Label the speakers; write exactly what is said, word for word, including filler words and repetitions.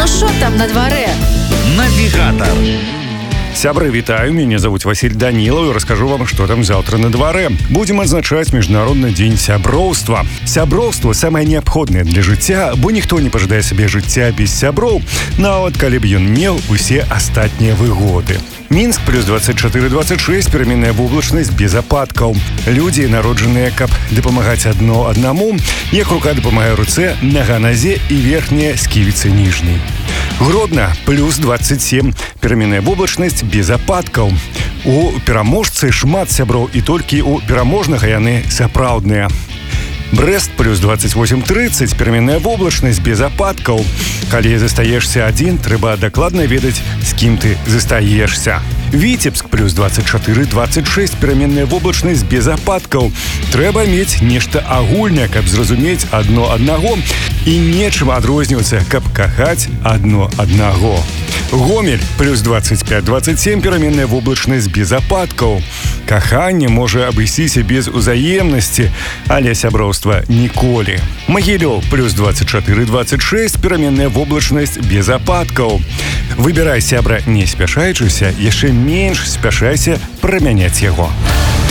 Speaker 1: що там на дворе?
Speaker 2: Навигатор.
Speaker 3: Сябры, вітаю, меня зовут Василь Данилов и расскажу вам, что там завтра на дворе. Будем отзначать Международный день сяброўства. Сяброўство самое необходное для жыцця, бо ніхто не пажадае сабе жыцця без сяброў, нават калі б ён меў усе астатнія выгоды. Мінск плюс двадцать четыре двадцать шесть, пераменная воблачнасць без ападкаў. Людзі, народжаныя, каб дапамагаць адно аднаму, як рука дапамагае руцэ, нага назе і верхняя сківіца ніжняй. Гродно плюс двадцать семь, пераменная воблачнасць без ападкаў. У пераможцы шмат сяброў і толькі у пераможнага яны сапраўдныя. Брест плюс двадцать восемь тридцать, пераменная воблачнасць без ападкаў. Калі застаешься адзін, трэба дакладна ведаць, з кім ты застаешься. Віцебск плюс двадцать четыре двадцать шесть, пераменная воблачнасць без ападкаў. Трэба мець нешта агульнае, каб зразумець адно аднаго і нечым адрознівацца, каб кахаць адно аднаго. Гомель плюс двадцать пять двадцать семь, пераменная воблачнасць без ападкаў. Каханне можа абысціся без узаемнасці, але сяброўства ніколі. Магілёў плюс двадцать четыре двадцать шесть, пераменная воблачнасць без ападкаў. Выбірай сябра не спяшаючыся, яшчэ менш спяшайся прамяняць яго.